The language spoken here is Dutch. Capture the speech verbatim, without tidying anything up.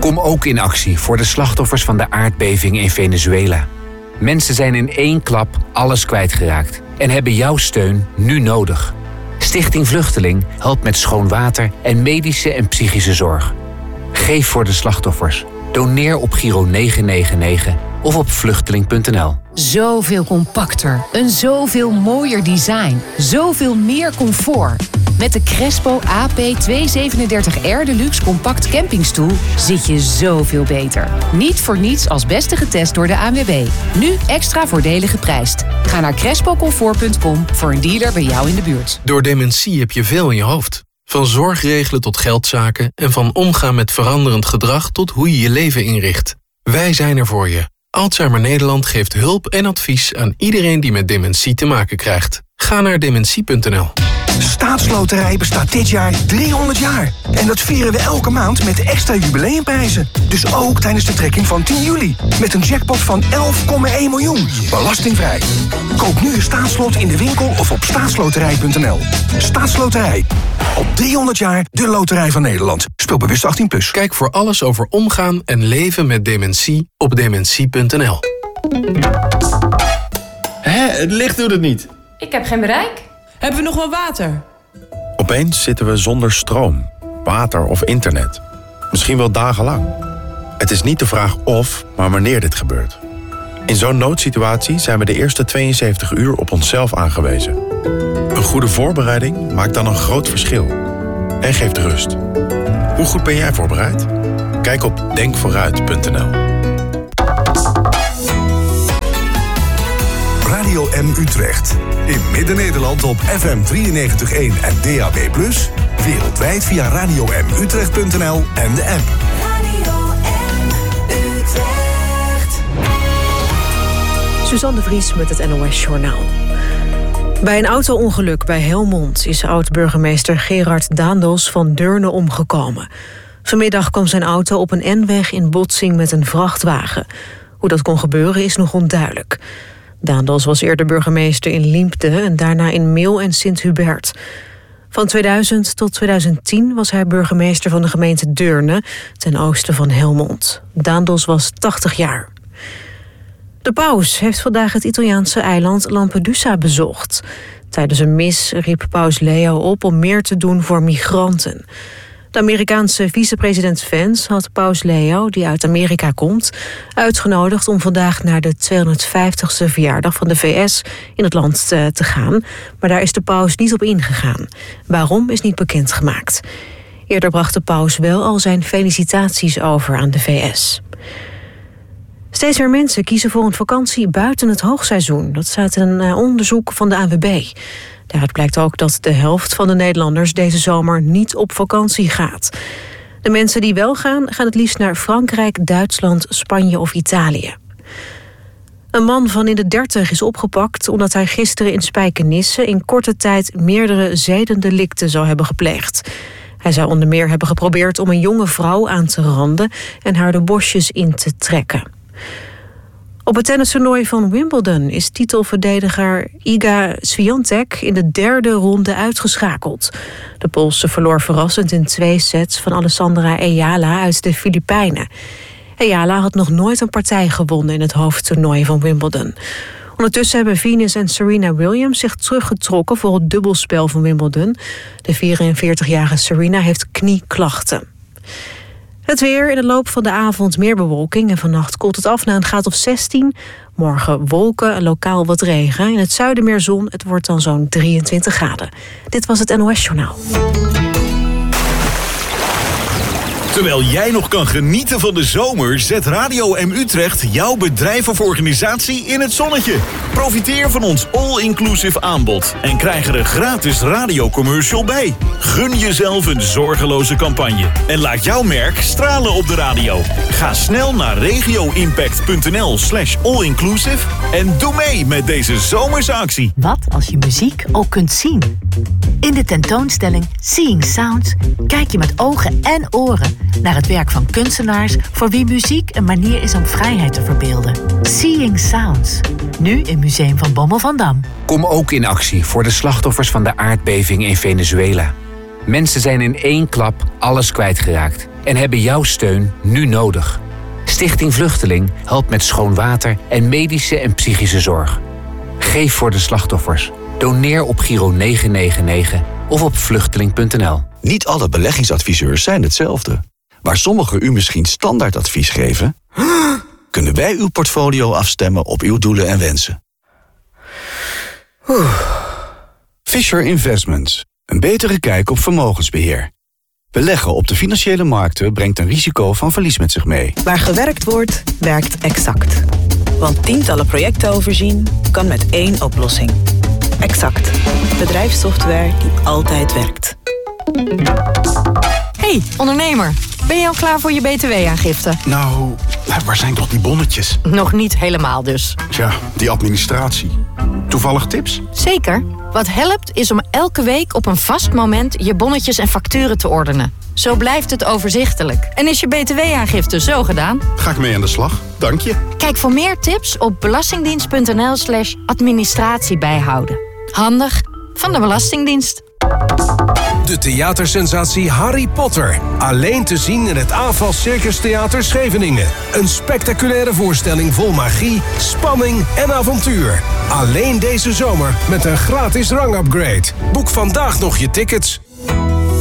Kom ook in actie voor de slachtoffers van de aardbeving in Venezuela. Mensen zijn in één klap alles kwijtgeraakt en hebben jouw steun nu nodig. Stichting Vluchteling helpt met schoon water en medische en psychische zorg. Geef voor de slachtoffers. Doneer op Giro negen negen negen of op vluchteling punt n l. Zoveel compacter, een zoveel mooier design, zoveel meer comfort. Met de Crespo A P tweehonderdzevenendertig R Deluxe Compact Campingstoel zit je zoveel beter. Niet voor niets als beste getest door de A N W B. Nu extra voordelig geprijsd. Ga naar crespo comfort punt com voor een dealer bij jou in de buurt. Door dementie heb je veel in je hoofd. Van zorgregelen tot geldzaken en van omgaan met veranderend gedrag tot hoe je je leven inricht. Wij zijn er voor je. Alzheimer Nederland geeft hulp en advies aan iedereen die met dementie te maken krijgt. Ga naar dementie punt n l. Staatsloterij bestaat dit jaar driehonderd jaar. En dat vieren we elke maand met extra jubileumprijzen. Dus ook tijdens de trekking van tien juli. Met een jackpot van elf komma één miljoen. Belastingvrij. Koop nu een staatslot in de winkel of op staatsloterij punt n l. Staatsloterij. Al driehonderd jaar de loterij van Nederland. Speel bewust achttien plus. Kijk voor alles over omgaan en leven met dementie op dementie punt n l. Hé, het licht doet het niet. Ik heb geen bereik. Hebben we nog wel water? Opeens zitten we zonder stroom, water of internet. Misschien wel dagenlang. Het is niet de vraag of, maar wanneer dit gebeurt. In zo'n noodsituatie zijn we de eerste tweeënzeventig uur op onszelf aangewezen. Een goede voorbereiding maakt dan een groot verschil. En geeft rust. Hoe goed ben jij voorbereid? Kijk op denk vooruit punt n l. Radio M Utrecht. In Midden-Nederland op F M drieënnegentig komma één en D A B plus. Wereldwijd via radio m utrecht punt n l en de app. Radio M Utrecht. Suzanne de Vries met het N O S Journaal. Bij een auto-ongeluk bij Helmond is oud-burgemeester Gerard Daendels van Deurne omgekomen. Vanmiddag kwam zijn auto op een N-weg in botsing met een vrachtwagen. Hoe dat kon gebeuren is nog onduidelijk. Daendels was eerder burgemeester in Liempde en daarna in Meel en Sint-Hubert. Van tweeduizend tot tweeduizend tien was hij burgemeester van de gemeente Deurne, ten oosten van Helmond. Daendels was tachtig jaar. De paus heeft vandaag het Italiaanse eiland Lampedusa bezocht. Tijdens een mis riep paus Leo op om meer te doen voor migranten. De Amerikaanse vicepresident Vance had paus Leo, die uit Amerika komt, uitgenodigd om vandaag naar de tweehonderdvijftigste verjaardag van de V S in het land te, te gaan. Maar daar is de paus niet op ingegaan. Waarom is niet bekendgemaakt. Eerder bracht de paus wel al zijn felicitaties over aan de V S. Steeds meer mensen kiezen voor een vakantie buiten het hoogseizoen. Dat staat in een onderzoek van de A N W B. Daaruit blijkt ook dat de helft van de Nederlanders deze zomer niet op vakantie gaat. De mensen die wel gaan, gaan het liefst naar Frankrijk, Duitsland, Spanje of Italië. Een man van in de dertig is opgepakt omdat hij gisteren in Spijkenisse in korte tijd meerdere zedendelicten zou hebben gepleegd. Hij zou onder meer hebben geprobeerd om een jonge vrouw aan te randen en haar de bosjes in te trekken. Op het tennistoernooi van Wimbledon is titelverdediger Iga Swiatek in de derde ronde uitgeschakeld. De Poolse verloor verrassend in twee sets van Alessandra Ayala uit de Filipijnen. Ayala had nog nooit een partij gewonnen in het hoofdtoernooi van Wimbledon. Ondertussen hebben Venus en Serena Williams zich teruggetrokken voor het dubbelspel van Wimbledon. De vierenveertigjarige Serena heeft knieklachten. Het weer, in de loop van de avond meer bewolking en vannacht koelt het af naar een graad of zestien. Morgen wolken en lokaal wat regen. In het zuiden meer zon, het wordt dan zo'n drieëntwintig graden. Dit was het N O S Journaal. Terwijl jij nog kan genieten van de zomer, zet Radio M Utrecht jouw bedrijf of organisatie in het zonnetje. Profiteer van ons all-inclusive aanbod en krijg er een gratis radiocommercial bij. Gun jezelf een zorgeloze campagne en laat jouw merk stralen op de radio. Ga snel naar regioimpact.nl slash allinclusive en doe mee met deze zomerse actie. Wat als je muziek ook kunt zien? In de tentoonstelling Seeing Sounds kijk je met ogen en oren naar het werk van kunstenaars voor wie muziek een manier is om vrijheid te verbeelden. Seeing Sounds, nu in Museum van Bommel van Dam. Kom ook in actie voor de slachtoffers van de aardbeving in Venezuela. Mensen zijn in één klap alles kwijtgeraakt en hebben jouw steun nu nodig. Stichting Vluchteling helpt met schoon water en medische en psychische zorg. Geef voor de slachtoffers. Doneer op Giro negen negen negen of op vluchteling punt n l. Niet alle beleggingsadviseurs zijn hetzelfde. Waar sommigen u misschien standaardadvies geven, kunnen wij uw portfolio afstemmen op uw doelen en wensen. Fisher Investments. Een betere kijk op vermogensbeheer. Beleggen op de financiële markten brengt een risico van verlies met zich mee. Waar gewerkt wordt, werkt Exact. Want tientallen projecten overzien kan met één oplossing. Exact. Bedrijfssoftware die altijd werkt. Hey, ondernemer. Ben je al klaar voor je B T W-aangifte? Nou, waar zijn toch die bonnetjes? Nog niet helemaal dus. Tja, die administratie. Toevallig tips? Zeker. Wat helpt is om elke week op een vast moment je bonnetjes en facturen te ordenen. Zo blijft het overzichtelijk. En is je B T W-aangifte zo gedaan? Ga ik mee aan de slag, dank je. Kijk voor meer tips op belastingdienst.nl slash administratie bijhouden. Handig van de Belastingdienst. De theatersensatie Harry Potter. Alleen te zien in het A F A S Circus Theater Scheveningen. Een spectaculaire voorstelling vol magie, spanning en avontuur. Alleen deze zomer met een gratis rangupgrade. Boek vandaag nog je tickets.